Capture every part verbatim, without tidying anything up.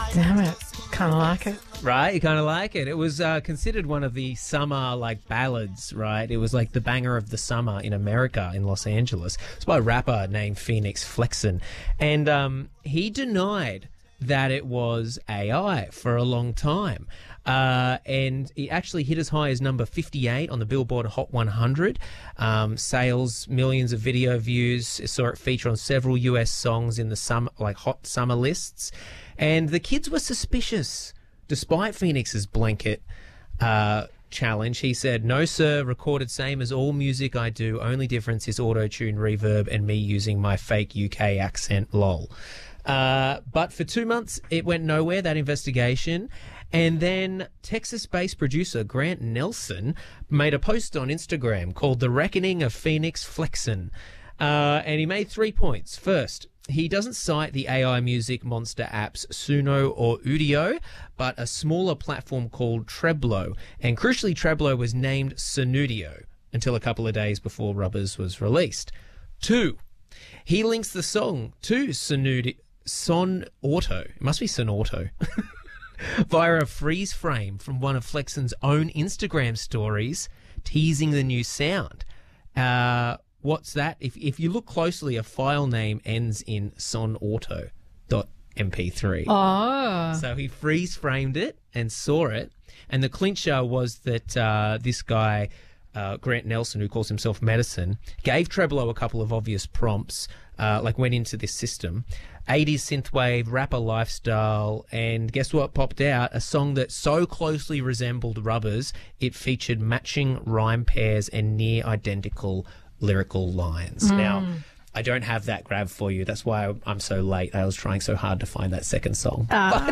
Damn it. Kind of like it. Right, you kind of like it. It was uh, considered one of the summer, like, ballads, right? It was like the banger of the summer in America, in Los Angeles. It's by a rapper named Phoenix Flexen. And um, he denied that it was A I for a long time. Uh, and it actually hit as high as number fifty-eight on the Billboard Hot one hundred. Um, sales, millions of video views. Saw it feature on several U S songs in the summer, like hot summer lists. And the kids were suspicious. Despite Phoenix's blanket uh, challenge, he said, "No, sir, recorded same as all music I do. Only difference is auto-tune, reverb, and me using my fake U K accent, lol." Uh, but for two months, it went nowhere, that investigation. And then Texas-based producer Grant Nelson made a post on Instagram called The Reckoning of Phoenix Flexen. Uh, and he made three points. First, he doesn't cite the A I music monster apps Suno or Udio, but a smaller platform called Treblo. And crucially, Treblo was named Sonudio until a couple of days before Rubbers was released. Two, he links the song to Sonudio, Son Auto. It must be Son Auto. Via a freeze frame from one of Flexen's own Instagram stories teasing the new sound. Uh, what's that? If if you look closely, a file name ends in sonauto dot M P three. Oh. So he freeze framed it and saw it. And the clincher was that uh, this guy, uh, Grant Nelson, who calls himself Medicine, gave Treblo a couple of obvious prompts, uh, like went into this system. eighties synthwave, rapper lifestyle, and guess what popped out? A song that so closely resembled Rubbers, it featured matching rhyme pairs and near identical lyrical lines. Mm. Now, I don't have that grab for you. That's why I'm so late. I was trying so hard to find that second song.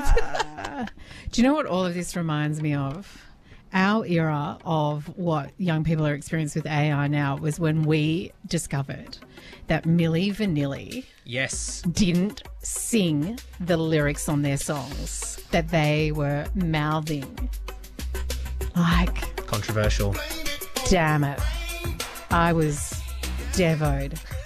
Uh, do you know what all of this reminds me of? Our era of what young people are experiencing with A I now was when we discovered that Milli Vanilli yes. didn't sing the lyrics on their songs, that they were mouthing. Like... Controversial. Damn it. I was devoed.